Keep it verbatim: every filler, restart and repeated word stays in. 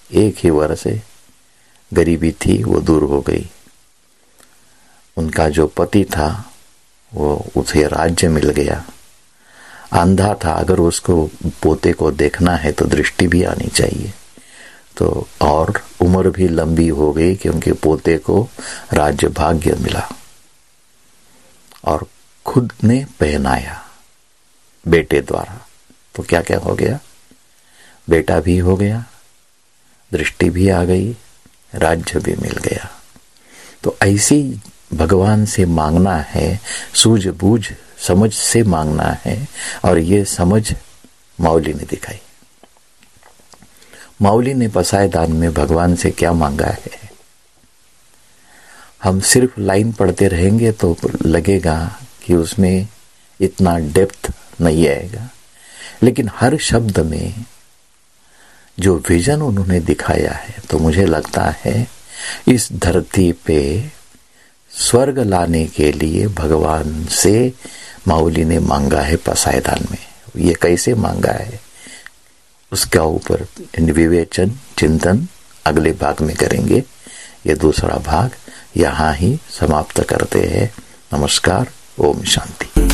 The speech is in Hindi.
एक ही वर्ष से गरीबी थी वो दूर हो गई। उनका जो पति था वो उसे राज्य मिल गया। अंधा था, अगर उसको पोते को देखना है तो दृष्टि भी आनी चाहिए। तो और उम्र भी लंबी हो गई कि उनके पोते को राज्य भाग्य मिला और खुद ने पहनाया बेटे द्वारा। तो क्या क्या हो गया, बेटा भी हो गया, दृष्टि भी आ गई, राज्य भी मिल गया। तो ऐसी भगवान से मांगना है, सूझबूझ समझ से मांगना है। और ये समझ माउली ने दिखाई। माउली ने पसाय दान में भगवान से क्या मांगा है? हम सिर्फ लाइन पढ़ते रहेंगे तो लगेगा कि उसमें इतना डेप्थ नहीं आएगा, लेकिन हर शब्द में जो विजन उन्होंने दिखाया है, तो मुझे लगता है इस धरती पे स्वर्ग लाने के लिए भगवान से माउली ने मांगा है पसाय दान में। ये कैसे मांगा है उसका ऊपर विवेचन चिंतन अगले भाग में करेंगे। ये दूसरा भाग यहाँ ही समाप्त करते हैं। नमस्कार, ओम शांति।